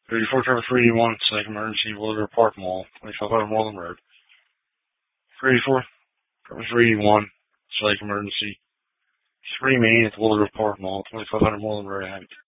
34 Trevor 381, Psych Emergency, Wilder Park Mall, 2500 Moreland Road. 34 Trevor 381, Psych Emergency, Screaming at the Wilder Park Mall, 2500 Moreland Road, Abington.